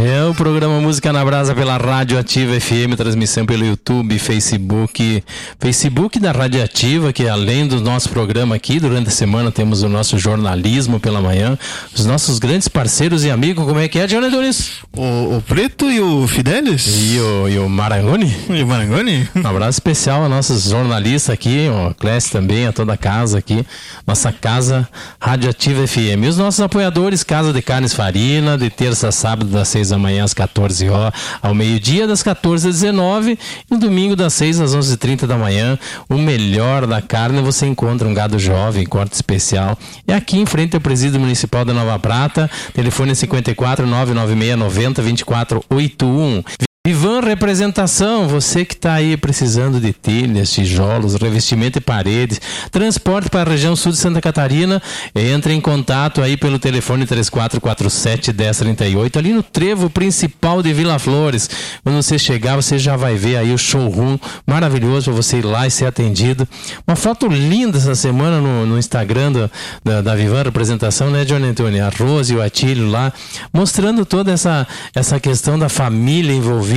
É o programa Música na Brasa pela Rádio Ativa FM, transmissão pelo YouTube, Facebook da Rádio Ativa, que além do nosso programa aqui, durante a semana temos o nosso jornalismo pela manhã, os nossos grandes parceiros e amigos, como é que é, Johnny Tunis? O Preto e o Fidelis? E o Marangoni? E o Marangoni? Um abraço especial a nossos jornalistas aqui, o Clécio também, a toda a casa aqui, nossa casa Rádio Ativa FM. E os nossos apoiadores, Casa de Carnes Farina, de terça a sábado, das 6 da manhã às 14 horas, ao meio-dia, das 14 às 19, e no domingo, das 6 às 11h30 da manhã, o melhor da carne, você encontra um gado jovem, corte especial. É aqui em frente ao Presídio Municipal da Nova Prata, telefone 54 996 90 2481. Vivan Representação, você que está aí precisando de telhas, tijolos, revestimento de paredes, transporte para a região sul de Santa Catarina, entre em contato aí pelo telefone 3447-1038, ali no trevo principal de Vila Flores. Quando você chegar, você já vai ver aí o showroom maravilhoso para você ir lá e ser atendido. Uma foto linda essa semana no Instagram da Vivan Representação, né, Johnny Antônio? A Rose e o Atílio lá, mostrando toda essa questão da família envolvida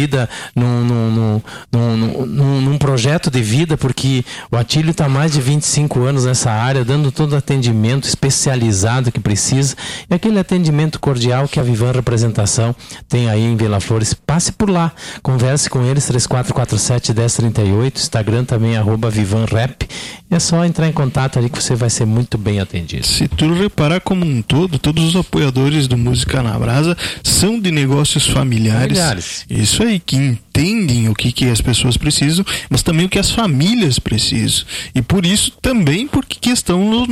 num projeto de vida, porque o Atílio está há mais de 25 anos nessa área, dando todo o atendimento especializado que precisa, e aquele atendimento cordial que a Vivan Representação tem aí em Vila Flores. Passe por lá, converse com eles, 3447-1038, Instagram também, @VivanRep. É só entrar em contato ali que você vai ser muito bem atendido. Se tu reparar como um todo, todos os apoiadores do Música na Brasa são de negócios familiares. Isso aí, que entendem o que as pessoas precisam, mas também o que as famílias precisam. E por isso também, porque estão